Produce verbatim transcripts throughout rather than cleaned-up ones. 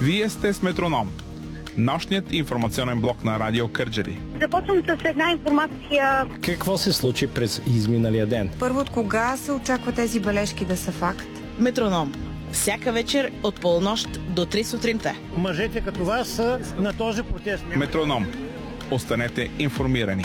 Вие сте с Метроном, нощният информационен блок на Радио Кърджали. Започвам с една информация. Какво се случи през изминалия ден? Първо, от кога се очаква тези бележки да са факт? Метроном. Всяка вечер от полунощ до три сутринта. Мъжете като вас са на този протест. Метроном. Останете информирани.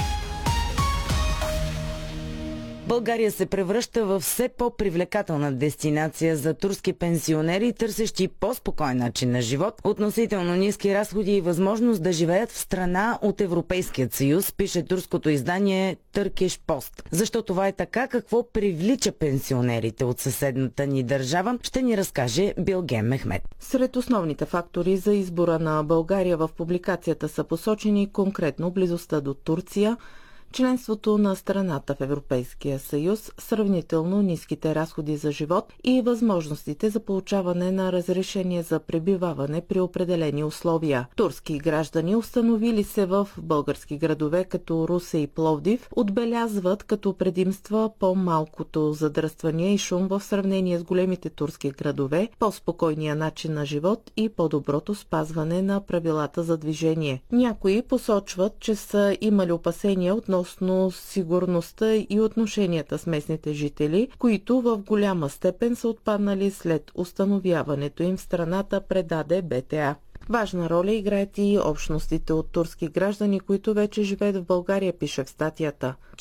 България се превръща в все по-привлекателна дестинация за турски пенсионери, търсещи по-спокоен начин на живот, относително ниски разходи и възможност да живеят в страна от Европейският съюз, пише турското издание Turkish Post. Защо това е така, какво привлича пенсионерите от съседната ни държава, ще ни разкаже Билгем Мехмед. Сред основните фактори за избора на България в публикацията са посочени конкретно близостта до Турция, членството на страната в Европейския съюз, сравнително ниските разходи за живот и възможностите за получаване на разрешение за пребиваване при определени условия. Турски граждани, установили се в български градове като Русе и Пловдив, отбелязват като предимства по-малкото задръствания и шум в сравнение с големите турски градове, по-спокойния начин на живот и по-доброто спазване на правилата за движение. Някои посочват, че са имали опасения относно относно сигурността и отношенията с местните жители, които в голяма степен са отпаднали след установяването им в страната, предаде Б Т А. Важна роля играят и общностите от турски граждани, които вече живеят в България, пише в статията.